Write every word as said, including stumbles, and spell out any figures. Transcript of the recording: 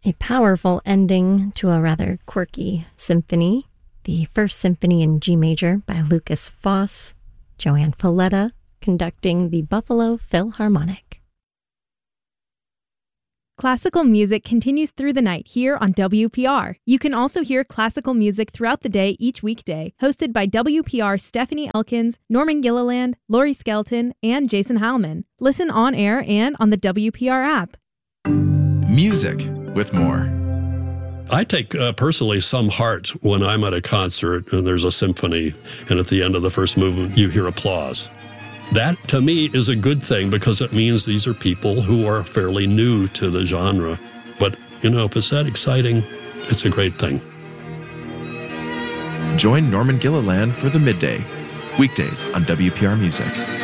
A powerful ending to a rather quirky symphony. The First Symphony in G major by Lukas Foss, Joanne Falletta conducting the Buffalo Philharmonic. Classical music continues through the night here on W P R. You can also hear classical music throughout the day each weekday, hosted by W P R's Stephanie Elkins, Norman Gilliland, Lori Skelton, and Jason Heilman. Listen on air and on the W P R app. Music with more. I take uh, personally some heart when I'm at a concert and there's a symphony, and at the end of the first movement, you hear applause. That, to me, is a good thing because it means these are people who are fairly new to the genre. But, you know, if it's that exciting, it's a great thing. Join Norman Gilliland for The Midday, weekdays on W P R Music.